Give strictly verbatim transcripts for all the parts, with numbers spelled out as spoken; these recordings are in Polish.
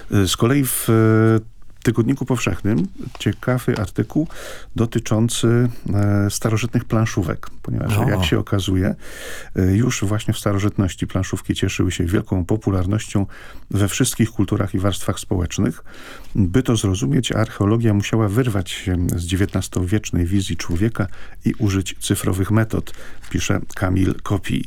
Z kolei w Tygodniku Powszechnym ciekawy artykuł dotyczący e, starożytnych planszówek, ponieważ O. jak się okazuje, e, już właśnie w starożytności planszówki cieszyły się wielką popularnością we wszystkich kulturach i warstwach społecznych. By to zrozumieć, archeologia musiała wyrwać się z dziewiętnastowiecznej wizji człowieka i użyć cyfrowych metod, pisze Kamil Kopi.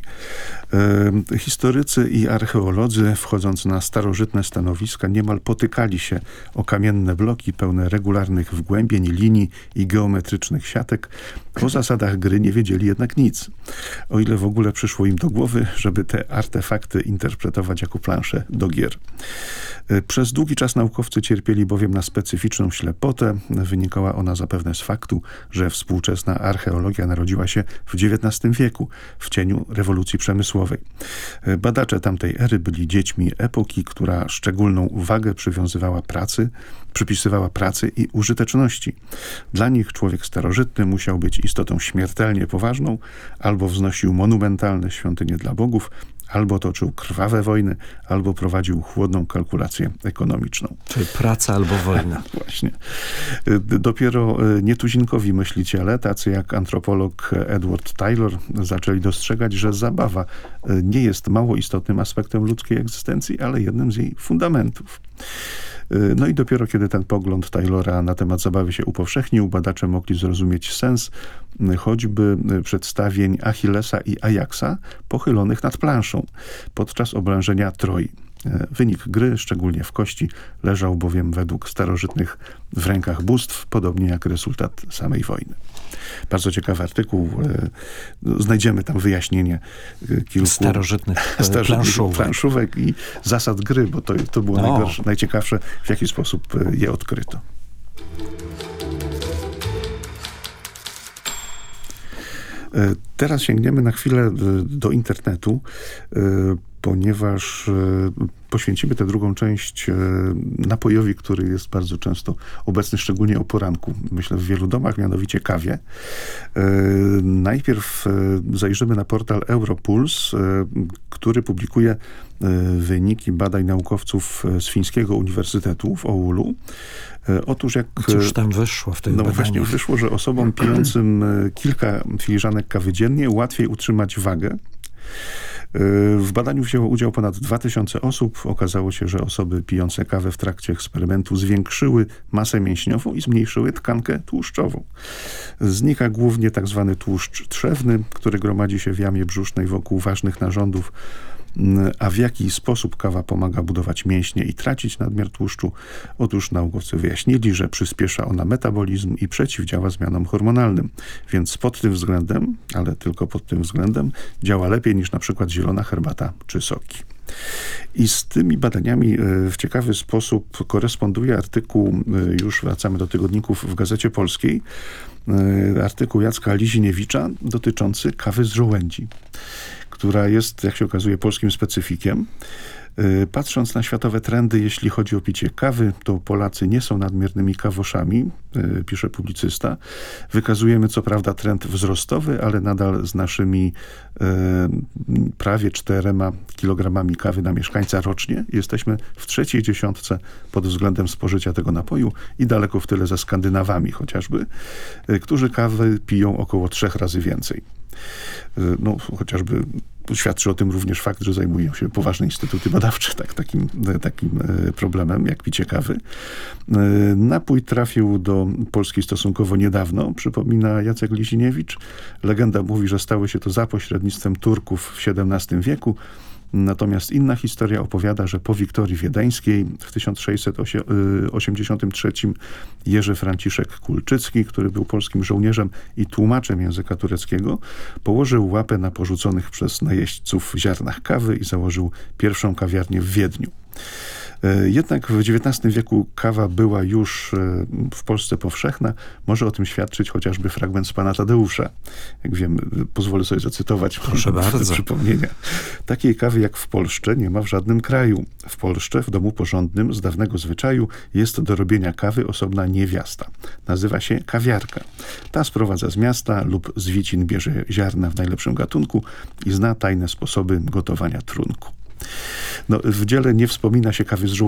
E, historycy i archeolodzy, wchodząc na starożytne stanowiska, niemal potykali się o kamienne bloki pełne regularnych wgłębień, linii i geometrycznych siatek. O zasadach gry nie wiedzieli jednak nic. O ile w ogóle przyszło im do głowy, żeby te artefakty interpretować jako plansze do gier. Przez długi czas naukowcy cierpieli bowiem na specyficzną ślepotę. Wynikała ona zapewne z faktu, że współczesna archeologia narodziła się w dziewiętnastym wieku, w cieniu rewolucji przemysłowej. Badacze tamtej ery byli dziećmi epoki, która szczególną uwagę przywiązywała pracy, przypisywała pracy i użyteczności. Dla nich człowiek starożytny musiał być istotą śmiertelnie poważną, albo wznosił monumentalne świątynie dla bogów, albo toczył krwawe wojny, albo prowadził chłodną kalkulację ekonomiczną. Czyli praca albo wojna. Właśnie. Dopiero nietuzinkowi myśliciele, tacy jak antropolog Edward Taylor, zaczęli dostrzegać, że zabawa nie jest mało istotnym aspektem ludzkiej egzystencji, ale jednym z jej fundamentów. No i dopiero kiedy ten pogląd Taylora na temat zabawy się upowszechnił, badacze mogli zrozumieć sens choćby przedstawień Achillesa i Ajaxa pochylonych nad planszą podczas oblężenia Troi. Wynik gry, szczególnie w kości, leżał bowiem według starożytnych w rękach bóstw, podobnie jak rezultat samej wojny. Bardzo ciekawy artykuł. Znajdziemy tam wyjaśnienie kilku starożytnych, starożytnych planszówek. planszówek i zasad gry, bo to, to było najgorsze, najciekawsze, w jaki sposób je odkryto. Teraz sięgniemy na chwilę do internetu, ponieważ poświęcimy tę drugą część napojowi, który jest bardzo często obecny, szczególnie o poranku, myślę, w wielu domach, mianowicie kawie. Najpierw zajrzymy na portal Europuls, który publikuje wyniki badań naukowców z Fińskiego Uniwersytetu w Oulu. Otóż jak... Cóż tam wyszło w tych No badaniach? właśnie wyszło, że osobom pijącym kilka filiżanek kawy dziennie łatwiej utrzymać wagę. W badaniu wzięło udział ponad dwa tysiące osób. Okazało się, że osoby pijące kawę w trakcie eksperymentu zwiększyły masę mięśniową i zmniejszyły tkankę tłuszczową. Znika głównie tak zwany tłuszcz trzewny, który gromadzi się w jamie brzusznej wokół ważnych narządów. A w jaki sposób kawa pomaga budować mięśnie i tracić nadmiar tłuszczu? Otóż naukowcy wyjaśnili, że przyspiesza ona metabolizm i przeciwdziała zmianom hormonalnym. Więc pod tym względem, ale tylko pod tym względem, działa lepiej niż na przykład zielona herbata czy soki. I z tymi badaniami w ciekawy sposób koresponduje artykuł, już wracamy do tygodników w Gazecie Polskiej, artykuł Jacka Liziniewicza dotyczący kawy z żołędzi, która jest, jak się okazuje, polskim specyfikiem. Patrząc na światowe trendy, jeśli chodzi o picie kawy, to Polacy nie są nadmiernymi kawoszami, pisze publicysta. Wykazujemy co prawda trend wzrostowy, ale nadal z naszymi e, prawie czterema kilogramami kawy na mieszkańca rocznie jesteśmy w trzeciej dziesiątce pod względem spożycia tego napoju i daleko w tyle za Skandynawami chociażby, e, którzy kawy piją około trzech razy więcej. E, no chociażby świadczy o tym również fakt, że zajmują się poważne instytuty badawcze tak, takim, takim problemem, jak picie kawy. Napój trafił do Polski stosunkowo niedawno, przypomina Jacek Liziniewicz. Legenda mówi, że stało się to za pośrednictwem Turków w siedemnastym wieku. Natomiast inna historia opowiada, że po Wiktorii Wiedeńskiej w tysiąc sześćset osiemdziesiątym trzecim Jerzy Franciszek Kulczycki, który był polskim żołnierzem i tłumaczem języka tureckiego, położył łapę na porzuconych przez najeźdźców ziarnach kawy i założył pierwszą kawiarnię w Wiedniu. Jednak w dziewiętnastym wieku kawa była już w Polsce powszechna. Może o tym świadczyć chociażby fragment z Pana Tadeusza. Jak wiem, pozwolę sobie zacytować. Proszę bardzo. Przypomnienia. Takiej kawy jak w Polsce nie ma w żadnym kraju. W Polsce, w domu porządnym, z dawnego zwyczaju, jest do robienia kawy osobna niewiasta. Nazywa się kawiarka. Ta sprowadza z miasta lub z wicin bierze ziarna w najlepszym gatunku i zna tajne sposoby gotowania trunku. No, w dziele nie wspomina się kawy z żołędzi.